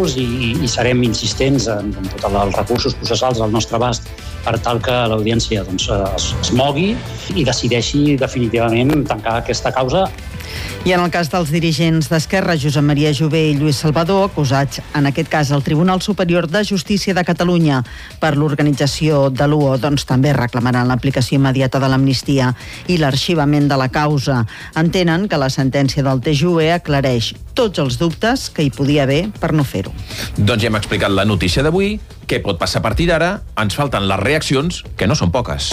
recursos i serem insistents en tots els recursos processals al nostre abast per tal que l'audiència es mogui i decideixi definitivament tancar aquesta causa. I en el cas dels dirigents d'Esquerra, Josep Maria Jové i Lluís Salvador, acusats en aquest cas al Tribunal Superior de Justícia de Catalunya per l'organització de l'UO, també reclamaran l'aplicació immediata de l'amnistia i l'arxivament de la causa. Entenen que la sentència del TJUE aclareix tots els dubtes que hi podia haver per no fer-ho. Doncs ja hem explicat la notícia d'avui. Què pot passar a partir d'ara? Ens falten les reaccions, que no són poques.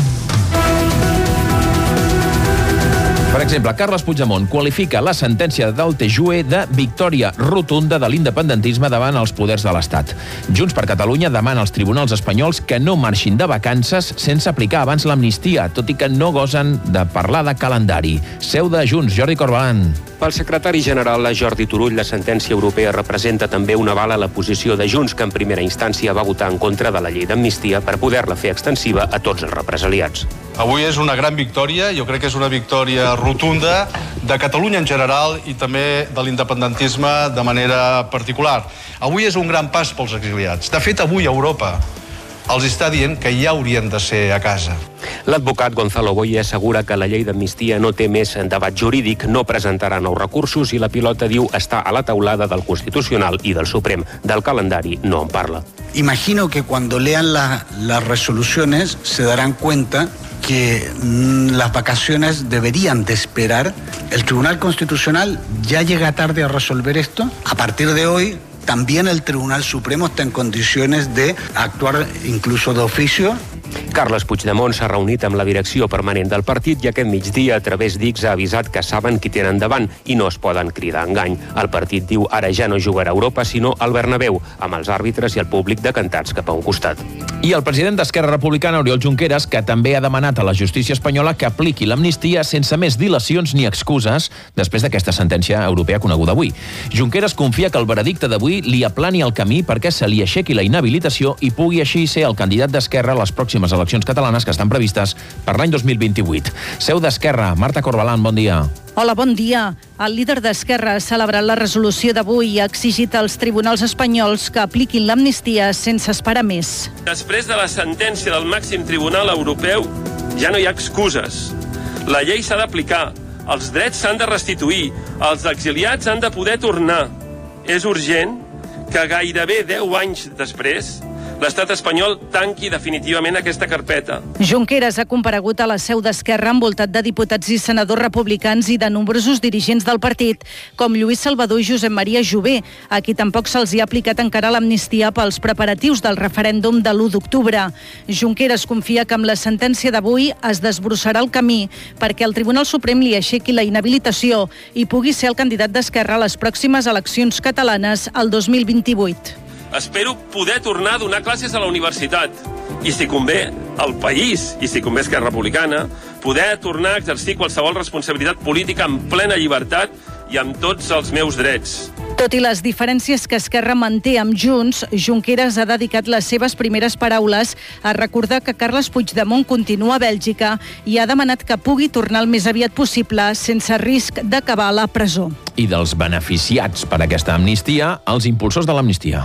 Per exemple, Carles Puigdemont qualifica la sentència del TJUE de victòria rotunda de l'independentisme davant els poders de l'Estat. Junts per Catalunya demana als tribunals espanyols que no marxin de vacances sense aplicar abans l'amnistia, tot i que no gosen de parlar de calendari. Seu de Junts, Jordi Corbalan. Pel secretari general Jordi Turull, la sentència europea representa també un aval a la posició de Junts, que en primera instància va votar en contra de la llei d'amnistia per poder-la fer extensiva a tots els represaliats. Avui és una gran victòria, jo crec que és una victòria rotunda de Catalunya en general i també de l'independentisme de manera particular. Avui és un gran pas pels exiliats. De fet, avui Europa els està dient que ja haurien de ser a casa. L'advocat Gonzalo Boye assegura que la llei d'amnistia no té més debat jurídic, no presentarà nous recursos i la pilota, diu, està a la taulada del Constitucional i del Suprem. Del calendari no en parla. Imagino que cuando lean las resoluciones se darán cuenta que las vacaciones deberían de esperar. El Tribunal Constitucional ya llega tarde a resolver esto. A partir de hoy, también el Tribunal Supremo está en condiciones de actuar incluso de oficio. Carles Puigdemont s'ha reunit amb la direcció permanent del partit i aquest migdia a través d'X ha avisat que saben qui tenen davant i no es poden cridar a engany. El partit diu ara ja no jugarà a Europa sinó al Bernabéu, amb els àrbitres i el públic decantats cap a un costat. I el president d'Esquerra Republicana, Oriol Junqueras, que també ha demanat a la justícia espanyola que apliqui l'amnistia sense més dilacions ni excuses després d'aquesta sentència europea coneguda avui. Junqueras confia que el veredicte d'avui li aplani el camí perquè se li aixequi la inhabilitació i pugui així ser el candidat d'Esquerra a les pròximes eleccions catalanes que estan previstes per l'any 2028. Seu d'Esquerra, Marta Corbalan, bon dia. Hola, bon dia. El líder d'Esquerra ha celebrat la resolució d'avui i ha exigit als tribunals espanyols que apliquin l'amnistia sense esperar més. Després de la sentència del màxim tribunal europeu ja no hi ha excuses. La llei s'ha d'aplicar, els drets s'han de restituir, els exiliats han de poder tornar. És urgent que gairebé 10 anys després l'estat espanyol tanqui definitivament aquesta carpeta. Junqueras ha comparegut a la seu d'Esquerra envoltat de diputats i senadors republicans i de nombrosos dirigents del partit, com Lluís Salvador i Josep Maria Jové, a qui tampoc se'ls ha aplicat encara l'amnistia pels preparatius del referèndum de l'1 d'octubre. Junqueras confia que amb la sentència d'avui es desbrossarà el camí perquè el Tribunal Suprem li aixequi la inhabilitació i pugui ser el candidat d'Esquerra a les pròximes eleccions catalanes el 2028. Espero poder tornar a donar classes a la universitat i, si convé, al país, i si convé Esquerra Republicana, poder tornar a exercir qualsevol responsabilitat política en plena llibertat i amb tots els meus drets. Tot i les diferències que Esquerra manté amb Junts, Junqueras ha dedicat les seves primeres paraules a recordar que Carles Puigdemont continua a Bèlgica i ha demanat que pugui tornar el més aviat possible sense risc d'acabar a la presó. I dels beneficiats per aquesta amnistia, els impulsors de l'amnistia.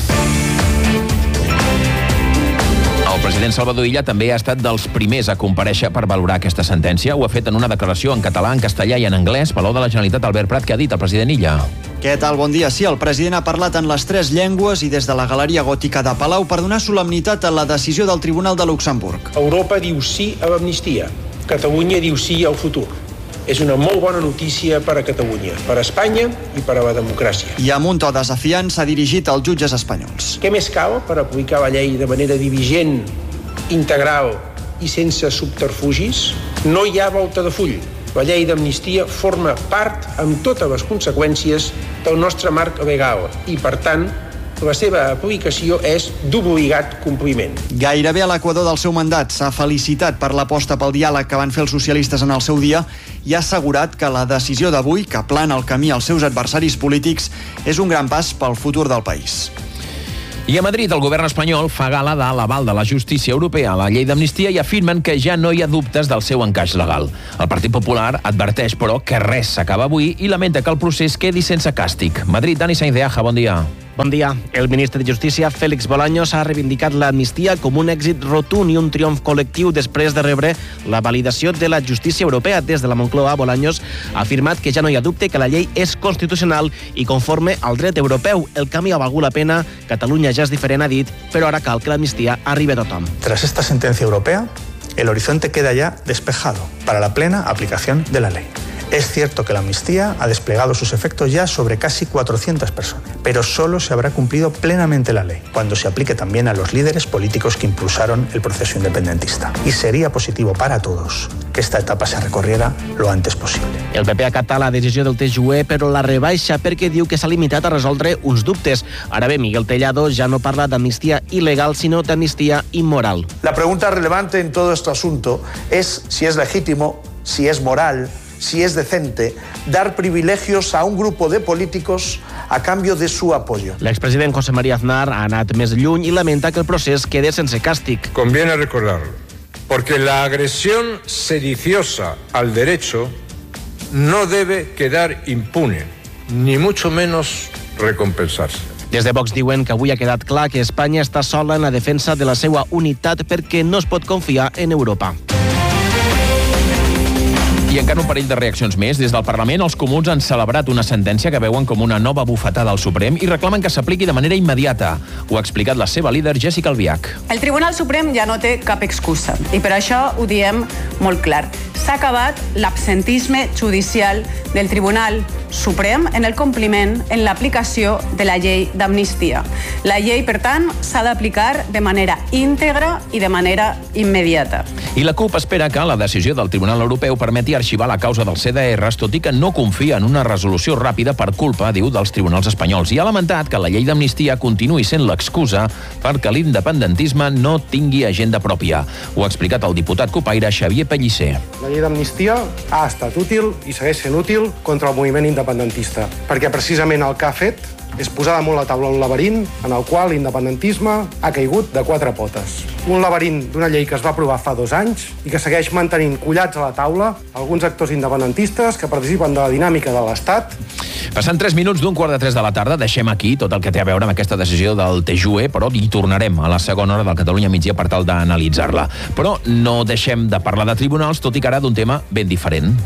El president Salvador Illa també ha estat dels primers a comparèixer per valorar aquesta sentència. Ho ha fet en una declaració en català, en castellà i en anglès. Palau de la Generalitat, Albert Prat, què ha dit el president Illa? Què tal? Bon dia. Sí, el president ha parlat en les 3 llengües i des de la Galeria Gòtica de Palau per donar solemnitat a la decisió del Tribunal de Luxemburg. Europa diu sí a l'amnistia. Catalunya diu sí al futur. És una molt bona notícia per a Catalunya, per a Espanya i per a la democràcia. I amb un to desafiant s'ha dirigit als jutges espanyols. Què més cal per aplicar la llei de manera diligent, integral i sense subterfugis? No hi ha volta de full. La llei d'amnistia forma part, amb totes les conseqüències, del nostre marc legal i, per tant, la seva aplicació és d'obligat compliment. Gairebé a l'equador del seu mandat s'ha felicitat per l'aposta pel diàleg que van fer els socialistes en el seu dia i ha assegurat que la decisió d'avui, que plana el camí als seus adversaris polítics, és un gran pas pel futur del país. I a Madrid, el govern espanyol fa gala de l'aval de la justícia europea a la llei d'amnistia i afirmen que ja no hi ha dubtes del seu encaix legal. El Partit Popular adverteix, però, que res s'acaba avui i lamenta que el procés quedi sense càstig. Madrid, Dani Sainz de Aja, bon dia. Bon dia. El ministre de Justícia, Félix Bolaños, ha reivindicat l'amnistia com un èxit rotund i un triomf col·lectiu després de rebre la validació de la justícia europea. Des de la Moncloa, Bolaños ha afirmat que ja no hi ha dubte que la llei és constitucional i conforme al dret europeu. El canvi ha valgut la pena, Catalunya ja és diferent, ha dit, però ara cal que l'amnistia arribi a tothom. Tras esta sentencia europea, el horizonte queda ya despejado para la plena aplicación de la ley. Es cierto que la amnistía ha desplegado sus efectos ya sobre casi 400 personas, pero solo se habrá cumplido plenamente la ley cuando se aplique también a los líderes políticos que impulsaron el proceso independentista. Y sería positivo para todos que esta etapa se recorriera lo antes posible. El PP acata la decisió del TJUE, però la rebaixa perquè diu que s'ha limitat a resoldre uns dubtes. Ara bé, Miguel Tellado ja no parla d'amnistia il·legal, sinó d'amnistia immoral. La pregunta relevante en todo este asunto es si es legítimo, si es moral, si es decente, dar privilegios a un grupo de políticos a cambio de su apoyo. L'expresident José María Aznar ha anat més lluny i lamenta que el procés quede sense càstig. Conviene recordarlo, porque la agresión sediciosa al derecho no debe quedar impune, ni mucho menos recompensarse. Des de Vox diuen que avui ha quedat clar que Espanya està sola en la defensa de la seva unitat perquè no es pot confiar en Europa. I encara un parell de reaccions més. Des del Parlament, els comuns han celebrat una sentència que veuen com una nova bufetada al Suprem i reclamen que s'apliqui de manera immediata. Ho ha explicat la seva líder, Jéssica Albiach. El Tribunal Suprem ja no té cap excusa i per això ho diem molt clar. S'ha acabat l'absentisme judicial del Tribunal Suprem en el compliment en l'aplicació de la llei d'amnistia. La llei, per tant, s'ha d'aplicar de manera íntegra i de manera immediata. I la CUP espera que la decisió del Tribunal Europeu permeti arxivar la causa dels CDRs, tot i que no confia en una resolució ràpida per culpa, diu, dels tribunals espanyols. I ha lamentat que la llei d'amnistia continuï sent l'excusa perquè l'independentisme no tingui agenda pròpia. Ho ha explicat el diputat copaire Xavier Pellicer. La llei d'amnistia ha estat útil i segueix sent útil contra el moviment independentista, perquè precisament el que ha fet és posar damunt la taula un laberint en el qual l'independentisme ha caigut de 4 potes. Un laberint d'una llei que es va aprovar fa 2 anys i que segueix mantenint collats a la taula alguns actors independentistes que participen de la dinàmica de l'Estat. Passant 3 minuts d'un 2:45 de la tarda, deixem aquí tot el que té a veure amb aquesta decisió del TJUE, però hi tornarem a la segona hora del Catalunya Migdia per tal d'analitzar-la. Però no deixem de parlar de tribunals, tot i que ara d'un tema ben diferent.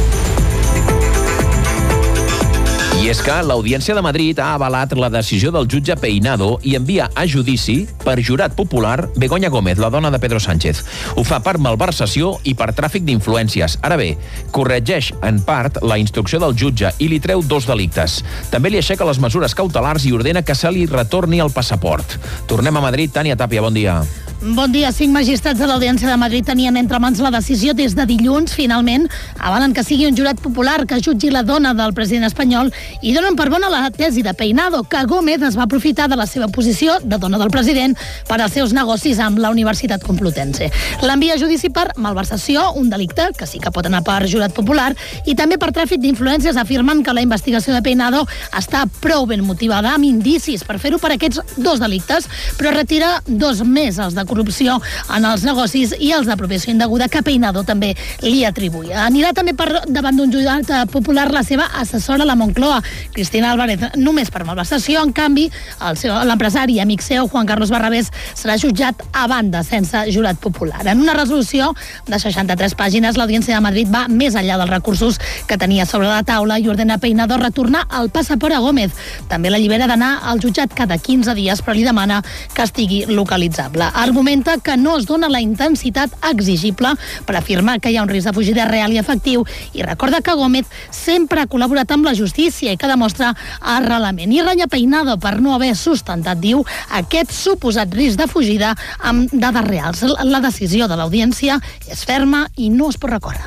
I és que l'Audiència de Madrid ha avalat la decisió del jutge Peinado i envia a judici per jurat popular Begoña Gómez, la dona de Pedro Sánchez. Ho fa per malversació i per tràfic d'influències. Ara bé, corregeix en part la instrucció del jutge i li treu 2 delictes. També li aixeca les mesures cautelars i ordena que se li retorni el passaport. Tornem a Madrid. Tània Tàpia, bon dia. Bon dia. 5 magistrats de l'Audiència de Madrid tenien entre mans la decisió des de dilluns. Finalment, avalen que sigui un jurat popular que jutgi la dona del president espanyol i donen per bona la tesi de Peinado, que Gómez es va aprofitar de la seva posició de dona del president per als seus negocis amb la Universitat Complutense. L'envia a judici per malversació, un delicte que sí que pot anar per jurat popular, i també per tràfic d'influències. Afirmen que la investigació de Peinado està prou ben motivada, amb indicis per fer-ho per aquests 2 delictes, però retira 2 més, els de corrupció en els negocis i els d'apropiació indeguda, que Peinado també li atribuïa. Anirà també per davant d'un jurat popular la seva assessora a la Moncloa, Cristina Álvarez, només per malversació. En canvi, l'empresari i amic seu, Juan Carlos Barrabés, serà jutjat a banda, sense jurat popular. En una resolució de 63 pàgines, l'Audiència de Madrid va més enllà dels recursos que tenia sobre la taula i ordena a Peinado retornar el passaport a Gómez. També l'allibera d'anar al jutjat cada 15 dies, però li demana que estigui localitzable. Argumenta que no es dona la intensitat exigible per afirmar que hi ha un risc de fugida real i efectiu i recorda que Gómez sempre ha col·laborat amb la justícia i que demostra arrelament. I renya Peinado per no haver sustentat, diu, aquest suposat risc de fugida amb dades reals. La decisió de l'Audiència és ferma i no es pot recórrer.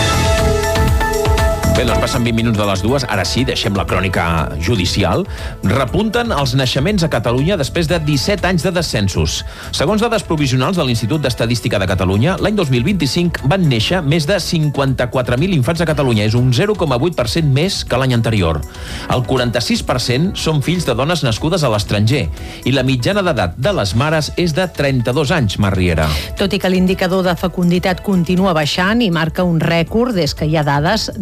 Bé, doncs passen 20 minuts de les 2. Ara sí, deixem la crònica judicial. Repunten els naixements a Catalunya després de 17 anys de descensos. Segons dades provisionals de l'Institut d'Estadística de Catalunya, l'any 2025 van néixer més de 54.000 infants a Catalunya. És un 0,8% més que l'any anterior. El 46% són fills de dones nascudes a l'estranger. I la mitjana d'edat de les mares és de 32 anys, Mar Riera. Tot i que l'indicador de fecunditat continua baixant i marca un rècord des que hi ha dades d'un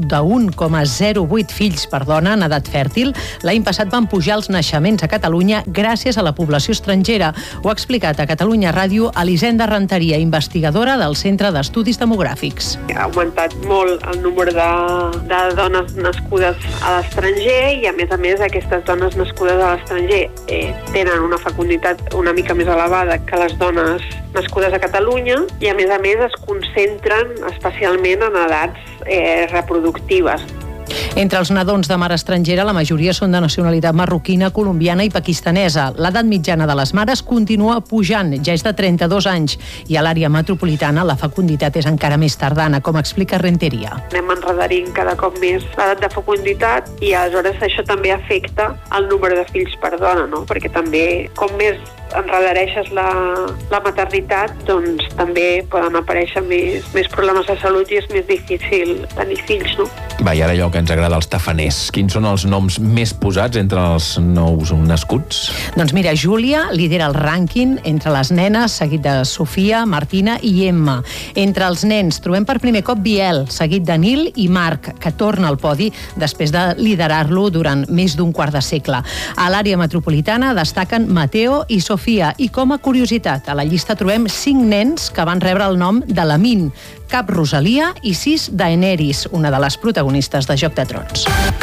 1,08 fills per dona en edat fèrtil. L'any passat van pujar els naixements a Catalunya gràcies a la població estrangera. Ho ha explicat a Catalunya Ràdio Elisenda Renteria, investigadora del Centre d'Estudis Demogràfics. Ha augmentat molt el número de dones nascudes a l'estranger i, a més, aquestes dones nascudes a l'estranger tenen una fecunditat una mica més elevada que les dones nascudes a Catalunya i, a més, es concentren especialment en edats reproductives. Entre els nadons de mare estrangera, la majoria són de nacionalitat marroquina, colombiana i pakistanesa. L'edat mitjana de les mares continua pujant, ja és de 32 anys, i a l'àrea metropolitana la fecunditat és encara més tardana, com explica Renteria. Anem enredarint cada cop més l'edat de fecunditat i aleshores això també afecta el número de fills per dona, no? Perquè també, com més enredareixes la maternitat, doncs també poden aparèixer més problemes de salut i és més difícil tenir fills, no? Va, i ara allò que ens agrada, els tafaners. Quins són els noms més posats entre els nous nascuts? Doncs mira, Júlia lidera el rànquing entre les nenes, seguit de Sofia, Martina i Emma. Entre els nens trobem per primer cop Biel, seguit de Nil i Marc, que torna al podi després de liderar-lo durant més d'un quart de segle. A l'àrea metropolitana destaquen Mateo i Sofia, i com a curiositat, a la llista trobem 5 nens que van rebre el nom de Lamin, cap Rosalia i 6 Daenerys, una de les protagonistes de Joc de Trons.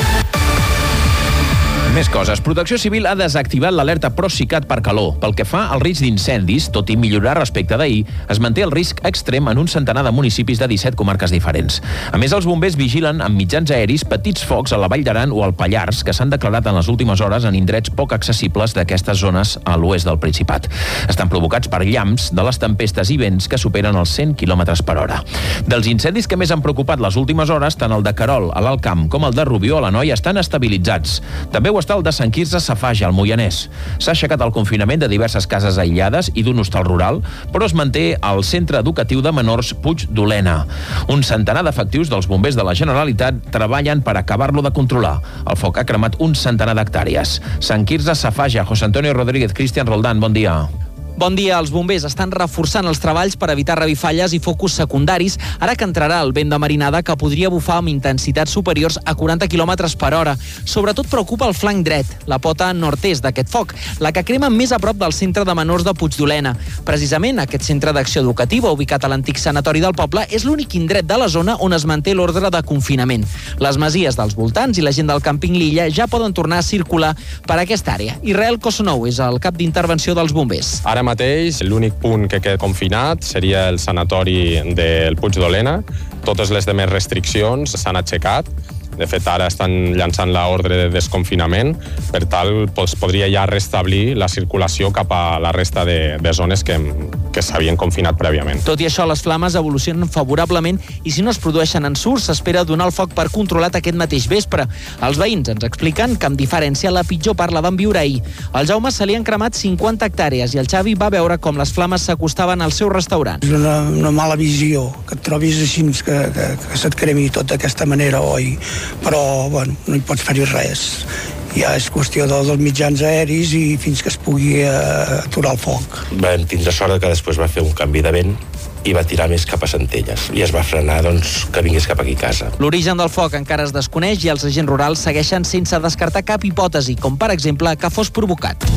Més coses. Protecció Civil ha desactivat l'alerta Procicat per calor. Pel que fa al risc d'incendis, tot i millorar respecte d'ahir, es manté el risc extrem en un centenar de municipis de 17 comarques diferents. A més, els bombers vigilen amb mitjans aeris petits focs a la Vall d'Aran o al Pallars que s'han declarat en les últimes hores en indrets poc accessibles d'aquestes zones a l'oest del Principat. Estan provocats per llamps de les tempestes i vents que superen els 100 km per hora. Dels incendis que més han preocupat les últimes hores, tant el de Querol, a l'Alt Camp, com el de Rubió, a l'Anoia, estan estabilitzats. També ho està el de Sant Quirze Safaja, al Moianès. S'ha aixecat el confinament de diverses cases aïllades i d'un hostal rural, però es manté al Centre Educatiu de Menors Puig d'Olena. Un centenar d'efectius dels bombers de la Generalitat treballen per acabar-lo de controlar. El foc ha cremat un centenar d'hectàrees. Sant Quirze Safaja, José Antonio Rodríguez, Cristian Roldán, bon dia. Bon dia. Els bombers estan reforçant els treballs per evitar revifalles i focus secundaris, ara que entrarà el vent de marinada que podria bufar amb intensitats superiors a 40 km per hora. Sobretot preocupa el flanc dret, la pota nord-est d'aquest foc, la que crema més a prop del centre de menors de Puig d'Olena. Precisament aquest centre d'acció educativa, ubicat a l'antic sanatori del poble, és l'únic indret de la zona on es manté l'ordre de confinament. Les masies dels voltants i la gent del càmping L'Illa ja poden tornar a circular per aquesta àrea. Israel Kosonou és el cap d'intervenció dels bombers. Ara mateix l'únic punt que queda confinat seria el sanatori del Puig d'Olena. Totes les demés restriccions s'han aixecat. De fet, ara estan llançant l'ordre de desconfinament, per tal podria ja restablir la circulació cap a la resta de zones que s'havien confinat prèviament. Tot i això, les flames evolucionen favorablement i si no es produeixen ensurts, s'espera donar el foc per controlat aquest mateix vespre. Els veïns ens expliquen que, amb diferència, la pitjor part la van viure ahir. Al Jaume se li han cremat 50 hectàrees i el Xavi va veure com les flames s'acostaven al seu restaurant. És una mala visió, que et trobis així, que se't cremi tot d'aquesta manera, oi? Però, bueno, no hi pots fer-hi res. Ja és qüestió dels mitjans aeris i fins que es pugui aturar el foc. Vam tindre sort que després va fer un canvi de vent i va tirar més cap a Centelles i es va frenar que vingués cap aquí a casa. L'origen del foc encara es desconeix i els agents rurals segueixen sense descartar cap hipòtesi, com per exemple que fos provocat.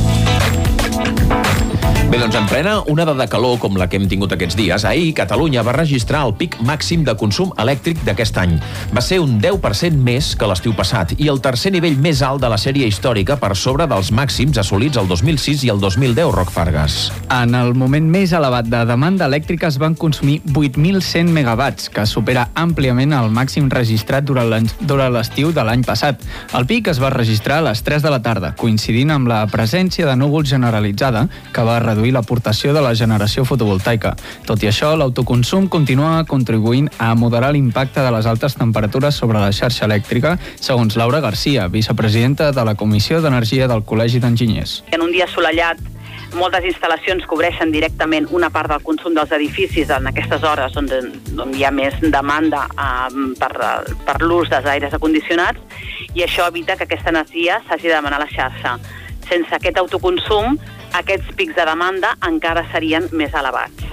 Bé, doncs en plena onada de calor com la que hem tingut aquests dies, ahir Catalunya va registrar el pic màxim de consum elèctric d'aquest any. Va ser un 10% més que l'estiu passat i el tercer nivell més alt de la sèrie històrica per sobre dels màxims assolits el 2006 i el 2010, Roc Fargas. En el moment més elevat de demanda elèctrica es van consumir 8.100 megawatts, que supera àmpliament el màxim registrat durant l'estiu de l'any passat. El pic es va registrar a les 3 de la tarda, coincidint amb la presència de núvols generalitzada, que va reduir l'aportació de la generació fotovoltaica. Tot i això, l'autoconsum continua contribuint a moderar l'impacte de les altes temperatures sobre la xarxa elèctrica, segons Laura Garcia, vicepresidenta de la Comissió d'Energia del Col·legi d'Enginyers. En un dia assolellat, moltes instal·lacions cobreixen directament una part del consum dels edificis en aquestes hores on hi ha més demanda per l'ús dels aires acondicionats i això evita que aquesta energia s'hagi de demanar a la xarxa. Sense aquest autoconsum, aquests pics de demanda encara serien més elevats.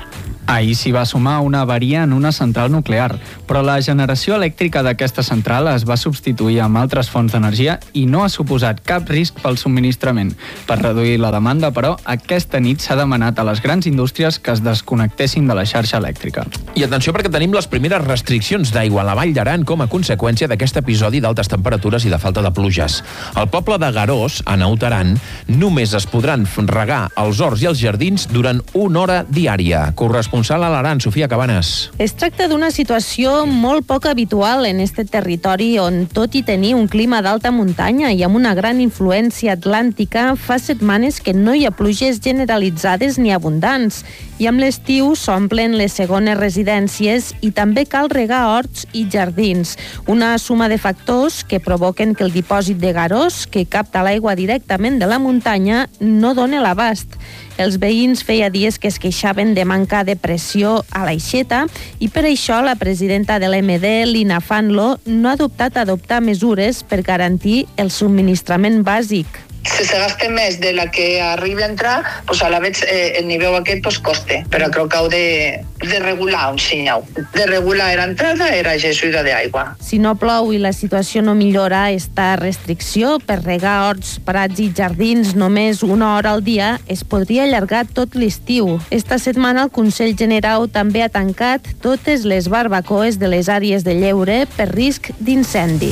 Ahir s'hi va sumar una avaria en una central nuclear, però la generació elèctrica d'aquesta central es va substituir amb altres fonts d'energia i no ha suposat cap risc pel subministrament. Per reduir la demanda, però, aquesta nit s'ha demanat a les grans indústries que es desconnectessin de la xarxa elèctrica. I atenció, perquè tenim les primeres restriccions d'aigua a la Vall d'Aran com a conseqüència d'aquest episodi d'altes temperatures i de falta de pluges. Al poble de Garós, a Naut Aran, només es podran regar els horts i els jardins durant 1 hora diària. Corresponsal a l'Aran, Sofia Cabanes. Es tracta d'una situació molt poc habitual en este territori on, tot i tenir un clima d'alta muntanya i amb una gran influència atlàntica, fa setmanes que no hi ha pluges generalitzades ni abundants. I amb l'estiu s'omplen les segones residències i també cal regar horts i jardins. Una suma de factors que provoquen que el dipòsit de Garós, que capta l'aigua directament de la muntanya, no dona l'abast. Els veïns feia dies que es queixaven de manca de pressió a l'aixeta i per això la presidenta de l'EMD, Lina Fanlo, no ha dubtat a adoptar mesures per garantir el subministrament bàsic. Si se gaste més de la que arribi a entrar, pues a la vez el nivell aquest pues coste, però crec que heu de regular un sinyau. De regular l'entrada i la gessuida d'aigua. Si no plou i la situació no millora, esta restricció per regar horts, prats i jardins només 1 hora al dia es podria allargar tot l'estiu. Esta setmana el Consell Generau també ha tancat totes les barbacoes de les àrees de lleure per risc d'incendi.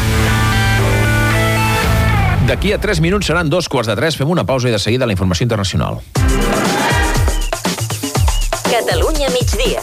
D'aquí a 3 minuts seran 2:15. Fem una pausa i de seguida la informació internacional. Catalunya migdia.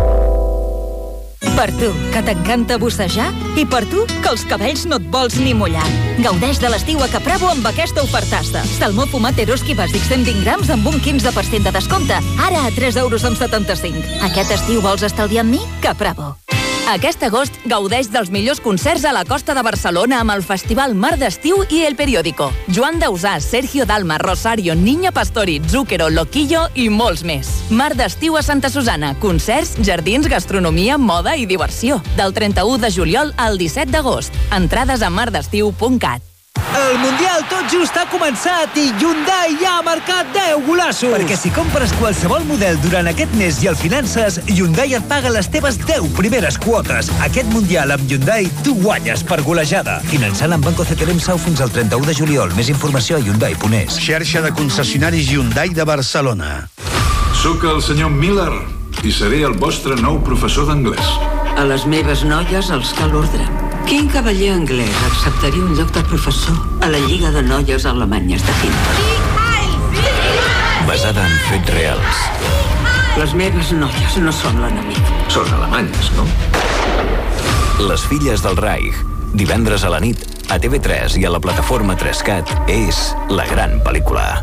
Per tu, que t'encanta bussejar, i per tu, que els cabells no et vols ni mullar. Gaudeix de l'estiu a Capravo amb aquesta ofertassa. Salmó fumat Eroski bàsic 120 grams amb un 15% de descompte. Ara a 3,75 €. Aquest estiu vols estalviar amb mi? Capravo. Aquest agost gaudeix dels millors concerts a la costa de Barcelona amb el Festival Mar d'Estiu i El Periódico. Joan Dausà, Sergio Dalma, Rosario, Niña Pastori, Zúquero, Loquillo i molts més. Mar d'Estiu a Santa Susana. Concerts, jardins, gastronomia, moda i diversió. Del 31 de juliol al 17 d'agost. Entrades a mardestiu.cat. El Mundial tot just ha començat i Hyundai ja ha marcat 10 golassos. Perquè si compres qualsevol model durant aquest mes i el finances, Hyundai et paga les teves 10 primeres quotes. Aquest Mundial amb Hyundai tu guanyes per golejada. Finançant amb Banco CTLM Sau fins al 31 de juliol. Més informació a Hyundai.es. Xarxa de concessionaris Hyundai de Barcelona. Soc el senyor Miller i seré el vostre nou professor d'anglès. A les meves noies els cal ordre. Quin cavaller anglès acceptaria un lloc de professor a la Lliga de Noies Alemanyes de Handball? Basada en fets reals. Les meves noies no són l'enemic. Són alemanyes, no? Les filles del Reich. Divendres a la nit, a TV3 i a la plataforma 3CAT, és la gran pel·lícula.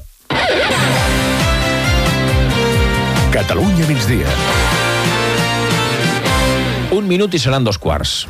Catalunya migdia. 1 minut i seran 2:15.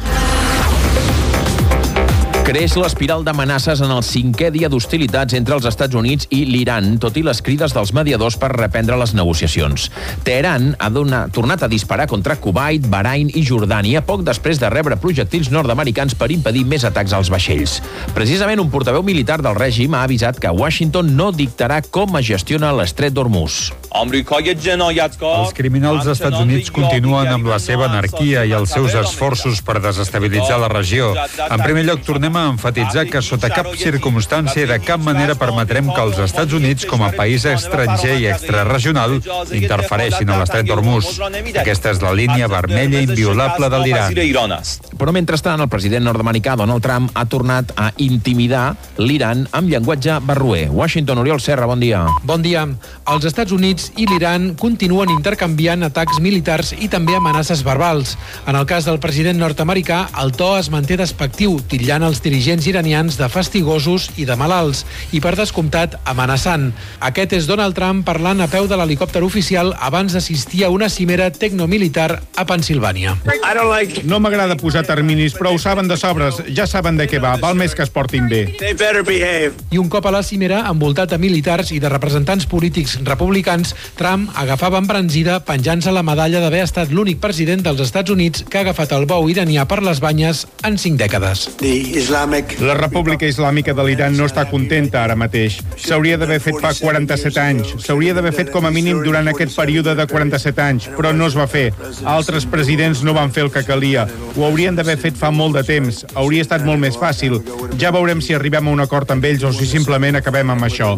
Creix l'espiral d'amenaces en el 5è dia d'hostilitats entre els Estats Units i l'Iran, tot i les crides dels mediadors per reprendre les negociacions. Teheran ha tornat a disparar contra Kuwait, Bahrain i Jordània poc després de rebre projectils nord-americans per impedir més atacs als vaixells. Precisament un portaveu militar del règim ha avisat que Washington no dictarà com es gestiona l'estret d'Hormuz. Els criminals dels Estats Units continuen amb la seva anarquia i els seus esforços per desestabilitzar la regió. En primer lloc, tornem a emfatitzar que sota cap circumstància i de cap manera permetrem que els Estats Units, com a país estranger i extraregional, interfereixin a l'estret d'Hormuz. Aquesta és la línia vermella inviolable de l'Iran. Però mentrestant, el president nord-americà Donald Trump ha tornat a intimidar l'Iran amb llenguatge barroer. Washington, Oriol Serra, bon dia. Bon dia. Els Estats Units i l'Iran continuen intercanviant atacs militars i també amenaces verbals. En el cas del president nord-americà, el to es manté despectiu, titllant els dirigents iranians de fastigosos i de malalts, i per descomptat amenaçant. Aquest és Donald Trump parlant a peu de l'helicòpter oficial abans d'assistir a una cimera tecnomilitar a Pensilvània. No m'agrada posar terminis, però ho saben de sobres, ja saben de què va, val més que es portin bé. I un cop a la cimera, envoltat de militars i de representants polítics republicans, Units. Trump agafava embranzida penjant-se la medalla d'haver estat l'únic president dels Estats Units que ha agafat el bou iranià per les banyes en 5 dècades. La República Islàmica de l'Iran no està contenta ara mateix. S'hauria d'haver fet fa 47 anys. S'hauria d'haver fet com a mínim durant aquest període de 47 anys, però no es va fer. Altres presidents no van fer el que calia. Ho haurien d'haver fet fa molt de temps. Hauria estat molt més fàcil. Ja veurem si arribem a un acord amb ells o si simplement acabem amb això.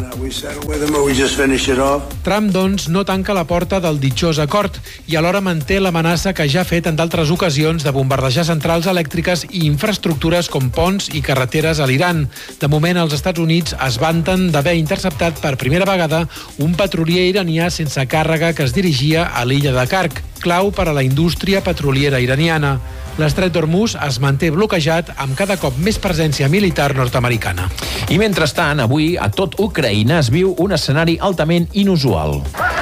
Trump, doncs, no tanca la porta del ditxós acord i alhora manté l'amenaça que ja ha fet en d'altres ocasions de bombardejar centrals elèctriques i infraestructures com ponts i carreteres a l'Iran. De moment, els Estats Units es vanten d'haver interceptat per primera vegada un petrolier iranià sense càrrega que es dirigia a l'illa de Kark, clau per a la indústria petroliera iraniana. L'estret d'Hormuz es manté bloquejat amb cada cop més presència militar nord-americana. I mentrestant, avui, a tot Ucraïna es viu un escenari altament inusual.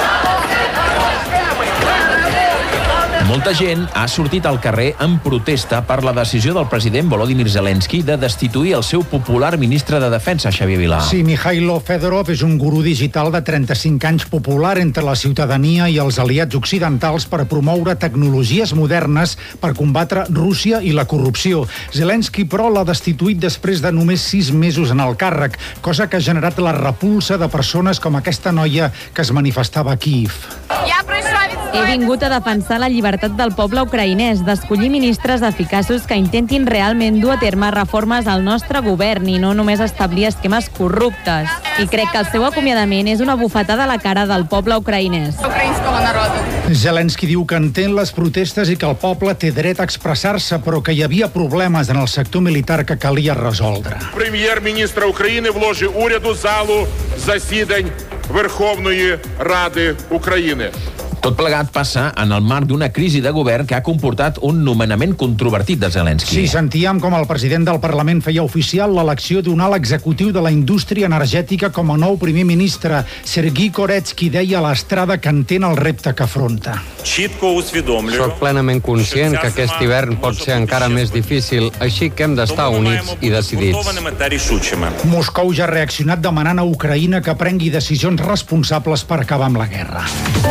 Molta gent ha sortit al carrer en protesta per la decisió del president Volodymyr Zelensky de destituir el seu popular ministre de Defensa, Xavier Vilà. Sí, Mikhailo Fedorov és un gurú digital de 35 anys popular entre la ciutadania i els aliats occidentals per promoure tecnologies modernes per combatre Rússia i la corrupció. Zelensky, però, l'ha destituït després de només 6 mesos en el càrrec, cosa que ha generat la repulsa de persones com aquesta noia que es manifestava a Kíiv. He vingut a defensar la llibertat del poble ucraïnès, d'escollir ministres eficaços que intentin realment dur a terme reformes al nostre govern i no només establir esquemes corruptes. I crec que el seu acomiadament és una bufetada a la cara del poble ucraïnès. Zelensky diu que entén les protestes i que el poble té dret a expressar-se, però que hi havia problemes en el sector militar que calia resoldre. Прем'єр-міністра України в ложі уряду залу засідань Верховної Ради України. Tot plegat passa en el marc d'una crisi de govern que ha comportat un nomenament controvertit de Zelensky. Sí, sentíem com el president del Parlament feia oficial l'elecció d'un alt executiu de la indústria energètica com a nou primer ministre. Sergei Koretsky deia a l'Estrada que entén el repte que afronta. Soc plenament conscient que aquest hivern pot ser encara més difícil, així que hem d'estar units i decidits. Moscou ja ha reaccionat demanant a Ucraïna que prengui decisions responsables per acabar amb la guerra.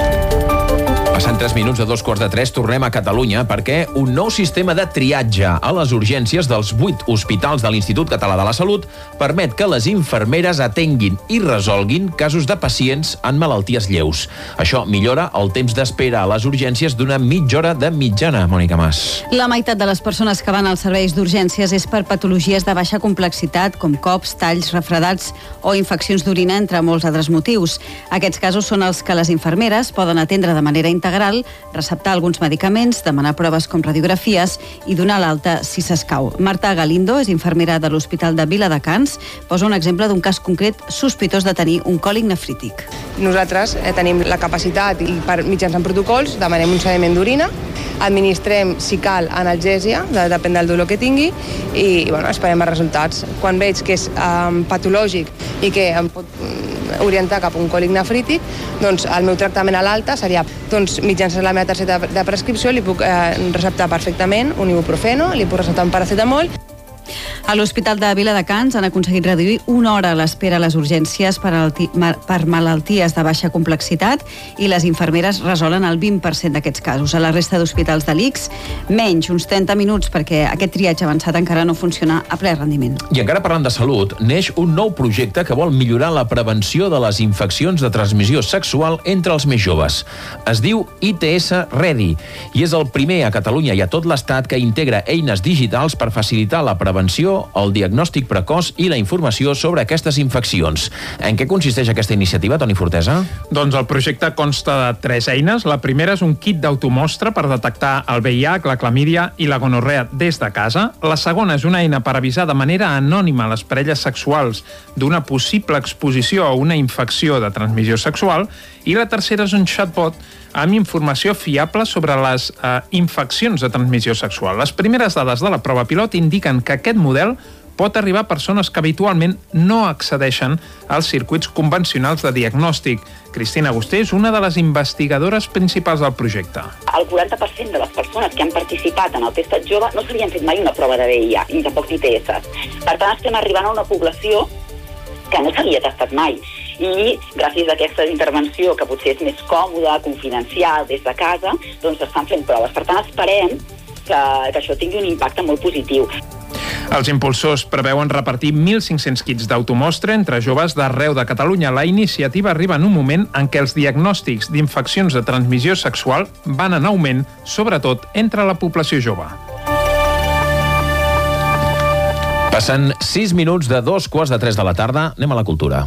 Passant 3 minuts de 2:15, tornem a Catalunya perquè un nou sistema de triatge a les urgències dels 8 hospitals de l'Institut Català de la Salut permet que les infermeres atenguin i resolguin casos de pacients amb malalties lleus. Això millora el temps d'espera a les urgències d'una mitja hora de mitjana, Mònica Mas. La meitat de les persones que van als serveis d'urgències és per patologies de baixa complexitat, com cops, talls, refredats o infeccions d'orina, entre molts altres motius. Aquests casos són els que les infermeres poden atendre de manera integral, receptar alguns medicaments, demanar proves com radiografies i donar l'alta si s'escau. Marta Galindo és infermera de l'Hospital de Viladecans. Posa un exemple d'un cas concret sospitós de tenir un còlic nefrític. Nosaltres tenim la capacitat i mitjançant protocols demanem un seguiment d'orina, administrem, si cal, analgèsia, depèn del dolor que tingui, i esperem els resultats. Quan veig que és patològic i que em pot orientar cap a un còlic nefrític, doncs el meu tractament a l'alta seria, mitjançant la meva targeta de prescripció, li puc receptar perfectament un ibuprofeno, li puc receptar un paracetamol. A l'Hospital de Viladecans han aconseguit reduir 1 hora l'espera a les urgències per malalties de baixa complexitat i les infermeres resolen el 20% d'aquests casos. A la resta d'hospitals de l'ICS, menys, uns 30 minuts, perquè aquest triatge avançat encara no funciona a ple rendiment. I encara parlant de salut, neix un nou projecte que vol millorar la prevenció de les infeccions de transmissió sexual entre els més joves. Es diu ITS Ready i és el primer a Catalunya i a tot l'Estat que integra eines digitals per facilitar la prevenció, el diagnòstic precoç i la informació sobre aquestes infeccions. En què consisteix aquesta iniciativa, Toni Fortesa? Doncs el projecte consta de 3 eines. La primera és un kit d'automostra per detectar el VIH, la clamídia i la gonorrea des de casa. La segona és una eina per avisar de manera anònima les parelles sexuals d'una possible exposició a una infecció de transmissió sexual. I la tercera és un chatbot amb informació fiable sobre les infeccions de transmissió sexual. Les primeres dades de la prova pilot indiquen que aquest model pot arribar a persones que habitualment no accedeixen als circuits convencionals de diagnòstic. Cristina Agusté és una de les investigadores principals del projecte. El 40% de les persones que han participat en el testat jove no s'havien fet mai una prova de VIH, ni tampoc d'ITS. Per tant, estem arribant a una població que no s'havia tastat mai. i gràcies a aquesta intervenció, que potser és més còmoda, confidencial, des de casa, doncs s'estan fent proves. Per tant, esperem que això tingui un impacte molt positiu. Els impulsors preveuen repartir 1.500 kits d'automostra entre joves d'arreu de Catalunya. La iniciativa arriba en un moment en què els diagnòstics d'infeccions de transmissió sexual van en augment, sobretot entre la població jove. Passen 6 minuts de 2:15 de la tarda. Anem a la cultura.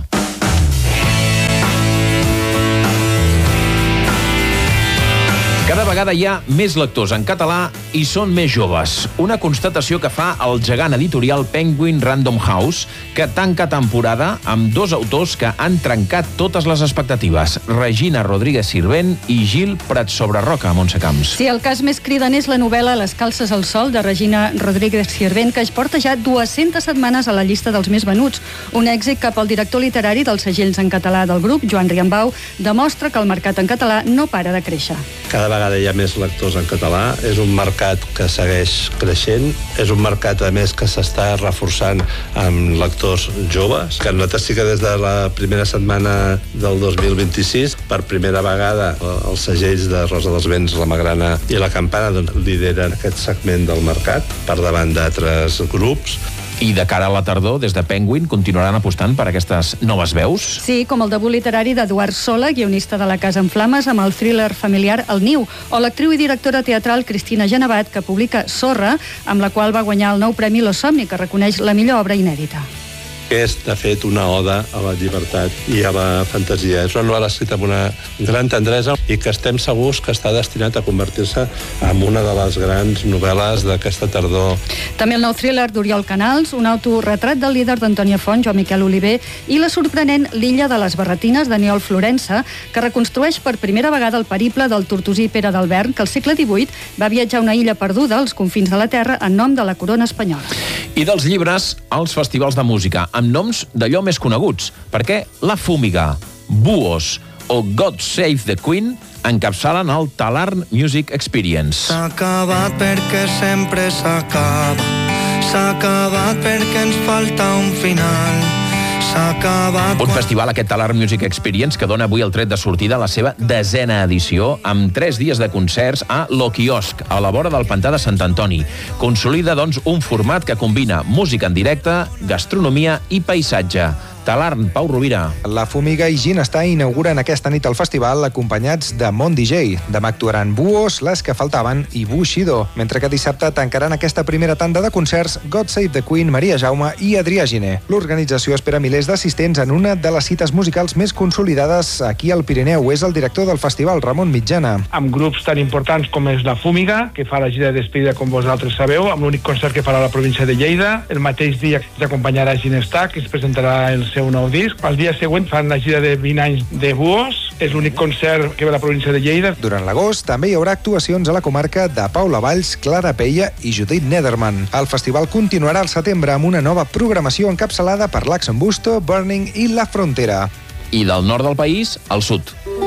Cada vegada hi ha més lectors en català i són més joves. Una constatació que fa el gegant editorial Penguin Random House, que tanca temporada amb 2 autors que han trencat totes les expectatives. Regina Rodríguez Sirvent i Gil Pratsobrarroca, a Montse Camps. Sí, el cas més cridant és la novel·la Les calces al sol, de Regina Rodríguez Sirvent, que es porta ja 200 setmanes a la llista dels més venuts. Un èxit que el director literari dels segells en català del grup, Joan Riambau, demostra que el mercat en català no para de créixer. Cada vegada hi ha més lectors en català, és un mercat que segueix creixent, és un mercat, a més, que s'està reforçant amb lectors joves, que nosaltres sí que des de la primera setmana del 2026, per primera vegada, els segells de Rosa dels Vents, la Magrana i la Campana doncs, lideren aquest segment del mercat per davant d'altres grups. I de cara a la tardor, des de Penguin, continuaran apostant per aquestes noves veus? Sí, com el debut literari d'Eduard Sola, guionista de La Casa en Flames, amb el thriller familiar El Niu, o l'actriu i directora teatral Cristina Genevat, que publica Sorra, amb la qual va guanyar el nou Premi Lo Somni, que reconeix la millor obra inèdita. És, de fet, una oda a la llibertat i a la fantasia. És una novel·la escrita amb una gran tendresa i que estem segurs que està destinat a convertir-se en una de les grans novel·les d'aquesta tardor. També el nou thriller d'Oriol Canals, un autorretrat del líder d'Antònia Font, Joan Miquel Oliver, i la sorprenent L'illa de les Barretines, d'Aniol Florença, que reconstrueix per primera vegada el periple del tortosí Pere d'Albert, que al segle XVIII va viatjar a una illa perduda als confins de la terra en nom de la corona espanyola. I dels llibres, als festivals de música, amb noms d'allò més coneguts, perquè La Fúmiga, Buos o God Save the Queen encapçalen el Talarn Music Experience. S'ha acabat perquè sempre s'acaba. S'ha acabat perquè ens falta un final. Un festival, aquest Talarn Music Experience, que dona avui el tret de sortida a la seva 10ª edició, amb 3 dies de concerts a Lo Quiosc, a la vora del pantà de Sant Antoni. Consolida, doncs, un format que combina música en directe, gastronomia i paisatge. Talarn, Pau Rovira. La Fúmiga i Ginestar inauguren aquesta nit el festival acompanyats de Mont DJ. Demà actuaran Buos, Les que faltaven i Bushido, mentre que dissabte tancaran aquesta primera tanda de concerts God Save the Queen, Maria Jaume i Adrià Giner. L'organització espera milers d'assistents en una de les cites musicals més consolidades aquí al Pirineu. És el director del festival, Ramon Mitjana. Amb grups tan importants com és La Fúmiga, que fa la gira de despedida, com vosaltres sabeu, amb l'únic concert que farà a la província de Lleida. El mateix dia ens acompanyarà Ginestar, que es presentarà el seu nou disc. El dia següent fan la gira de 20 anys de Buos. És l'únic concert que ve a la província de Lleida. Durant l'agost també hi haurà actuacions a la comarca de Paula Valls, Clara Peia i Judit Nederman. El festival continuarà al setembre amb una nova programació encapçalada per l'Axenbusto, Burning i La Frontera. I del nord del país al sud.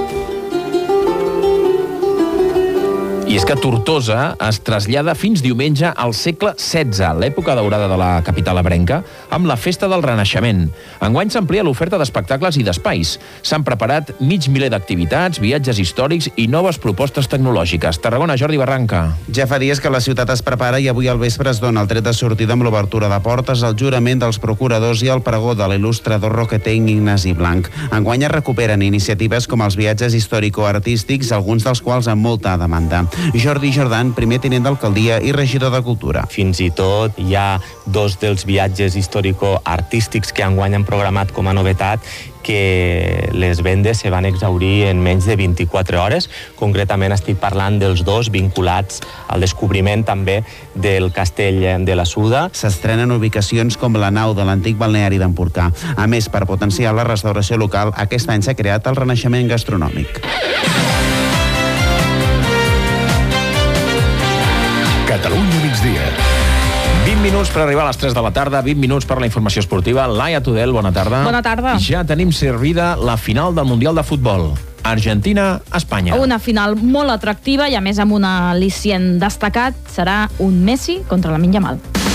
I és que Tortosa es trasllada fins diumenge al segle XVI, l'època daurada de la capital ebrenca, amb la Festa del Renaixement. Enguany s'amplia l'oferta d'espectacles i d'espais. S'han preparat mig miler d'activitats, viatges històrics i noves propostes tecnològiques. Tarragona, Jordi Barranca. Ja fa dies que la ciutat es prepara i avui al vespre es dona el tret de sortida amb l'obertura de portes, el jurament dels procuradors i el pregó de l'il·lustrador roquetenc Ignasi Blanc. Enguany es recuperen iniciatives com els viatges històrico-artístics, alguns dels quals amb molta demanda. Jordi Jordan, primer tinent d'alcaldia i regidor de Cultura. Fins i tot hi ha 2 dels viatges històrico-artístics que enguany han programat com a novetat, que les vendes se van exhaurir en menys de 24 hores. Concretament estic parlant dels 2 vinculats al descobriment també del castell de la Suda. S'estrenen ubicacions com la nau de l'antic balneari d'Empordà. A més, per potenciar la restauració local, aquest any s'ha creat el Renaixement Gastronòmic. Catalunya migdia. 20 minuts per arribar a les 3 de la tarda, 20 minuts per la informació esportiva. Laia Tudel, bona tarda. Bona tarda. Ja tenim servida la final del Mundial de Futbol. Argentina-Espanya. Una final molt atractiva i, a més, amb un al·licient destacat, serà un Messi contra Lamine Yamal.